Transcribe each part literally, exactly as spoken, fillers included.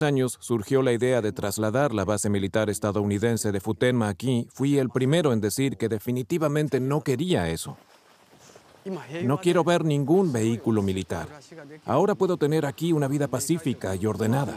años surgió la idea de trasladar la base militar estadounidense de Futenma aquí, fui el primero en decir que definitivamente no quería eso. No quiero ver ningún vehículo militar. Ahora puedo tener aquí una vida pacífica y ordenada.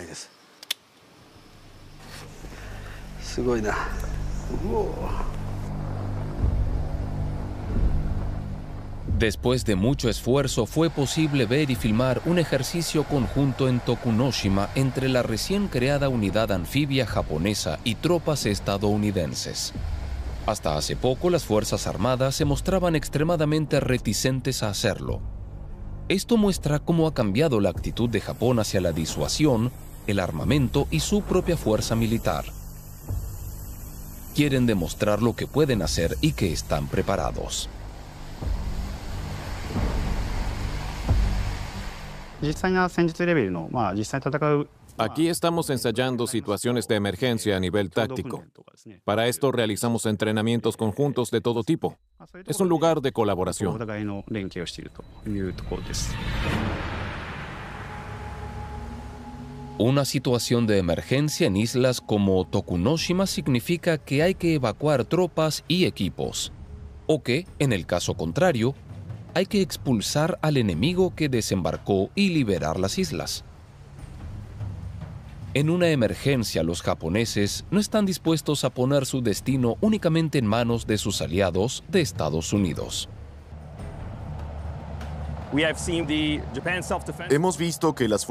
Después de mucho esfuerzo, fue posible ver y filmar un ejercicio conjunto en Tokunoshima entre la recién creada unidad anfibia japonesa y tropas estadounidenses. Hasta hace poco, las Fuerzas Armadas se mostraban extremadamente reticentes a hacerlo. Esto muestra cómo ha cambiado la actitud de Japón hacia la disuasión, el armamento y su propia fuerza militar. Quieren demostrar lo que pueden hacer y que están preparados. Aquí estamos ensayando situaciones de emergencia a nivel táctico. Para esto realizamos entrenamientos conjuntos de todo tipo. Es un lugar de colaboración. Una situación de emergencia en islas como Tokunoshima significa que hay que evacuar tropas y equipos, o que, en el caso contrario, hay que expulsar al enemigo que desembarcó y liberar las islas. En una emergencia, los japoneses no están dispuestos a poner su destino únicamente en manos de sus aliados de Estados Unidos. Hemos visto que las